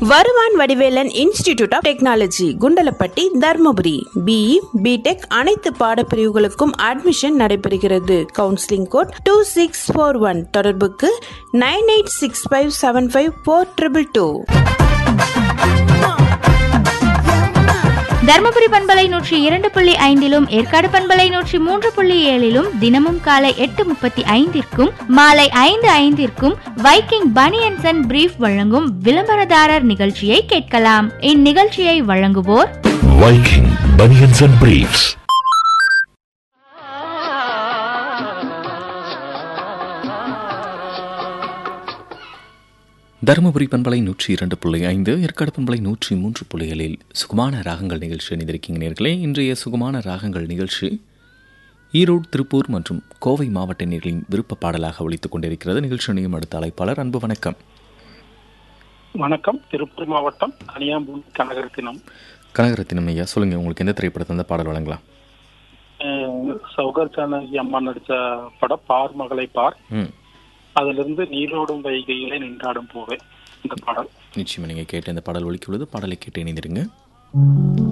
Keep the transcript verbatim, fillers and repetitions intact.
வருவான் Vadivelan institute of technology, Kundalapatti, Dharmapuri. BE, BTech அனைத்து பாடப்பிரிவுகளுக்கும் admission நடைபெறுகிறது. Counselling code two six four one. தொடர்புக்கு nine eight six five seven five four triple two. Dharmapuri பண்பலை நூற்றி இரண்டு புள்ளி ஐந்திலும் ஏற்காடு பண்பலை நூற்றி மூன்று புள்ளி ஏழிலும் தினமும் காலை எட்டு முப்பத்தி ஐந்திற்கும் மாலை ஐந்து ஐந்திற்கும் வைக்கிங் பனியன்ஸ் அண்ட் பிரீஃப் வழங்கும் விளம்பரதாரர் நிகழ்ச்சியை கேட்கலாம். இந்நிகழ்ச்சியை வழங்குவோர் Viking banians and briefs. Dharmapuri பண்பலை நூற்றி இரண்டு புள்ளி ஐந்து, ஏற்காடு பண்பலை நூற்றி மூன்று புள்ளிகளில் சுகுமான ராகங்கள் நிகழ்ச்சி அணிந்திருக்கீங்க நேர்களே. இன்றைய சுகுமான ராகங்கள் நிகழ்ச்சி ஈரோடு, திருப்பூர் மற்றும் கோவை மாவட்ட நேர்களின் விருப்ப பாடலாக ஒலித்துக் கொண்டிருக்கிறது. நிகழ்ச்சி அணியும் அடுத்த அழைப்பாளர். அன்பு வணக்கம். வணக்கம். திருப்பூர் மாவட்டம் கனியாம்பூர் கனகரத்தினம். கனகரத்தினம் ஐயா, சொல்லுங்க, உங்களுக்கு எந்த திரைப்படத்தை அந்த பாடல் வழங்கலாம்? சௌகர் ஜானகி அம்மா நடிச்ச படம் பார் மகளை பார். ம் அதுல இருந்து நீரோடும் வைகையிலே நின்றாடும் போவே இந்த பாடல். நிச்சயமா நீங்க கேட்ட இந்த பாடல் ஒலிக்குள்ளது. பாடலை கேட்டு இணைந்திருங்க.